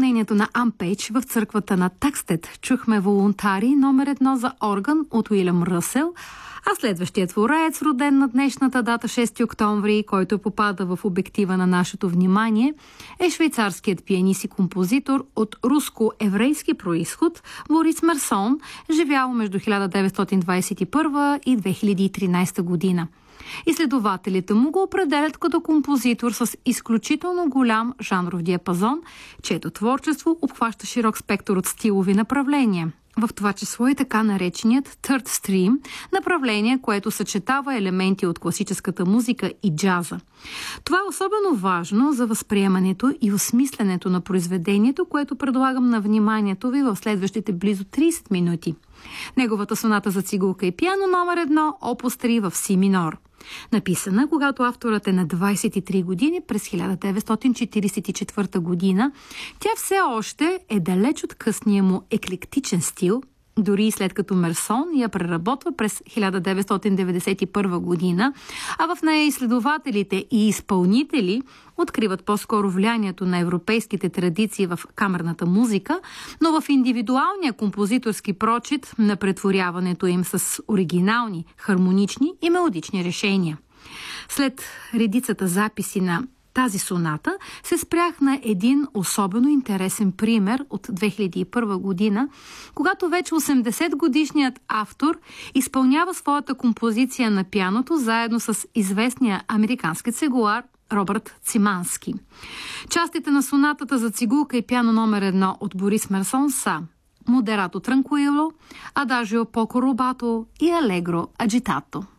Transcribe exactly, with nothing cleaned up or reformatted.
изпълнението на Ампейдж в църквата на Такстед чухме Волунтари номер едно за орган от Уилям Ръсел, а следващият твореец, роден на днешната дата шести октомври, който попада в обектива на нашето внимание, е швейцарският пианист и композитор от руско-еврейски происход Борис Мерсон, живял между хиляда деветстотин двадесет и първа и две хиляди и тринадесета година. Изследователите му го определят като композитор с изключително голям жанров диапазон, чието творчество обхваща широк спектър от стилови направления. В това число и така нареченият Third Stream, направление, което съчетава елементи от класическата музика и джаза. Това е особено важно за възприемането и осмисленето на произведението, което предлагам на вниманието ви в следващите близо тридесет минути. Неговата соната за цигулка и пиано номер едно, опус три в си минор. Написана, когато авторът е на двадесет и три години през хиляда деветстотин четиридесет и четвърта година, тя все още е далеч от късния му еклектичен стил, дори и след като Мерсон я преработва през хиляда деветстотин деветдесет и първа година, а в нея изследователите и изпълнители откриват по-скоро влиянието на европейските традиции в камерната музика, но в индивидуалния композиторски прочит на претворяването им с оригинални, хармонични и мелодични решения. След редицата записи на тази соната се спрях на един особено интересен пример от две хиляди и първа година, когато вече осемдесет годишният автор изпълнява своята композиция на пианото заедно с известния американски цигулар Робърт Цимански. Частите на сонатата за цигулка и пиано номер едно от Борис Мерсон са Moderato tranquillo, Adagio poco rubato и Allegro agitato.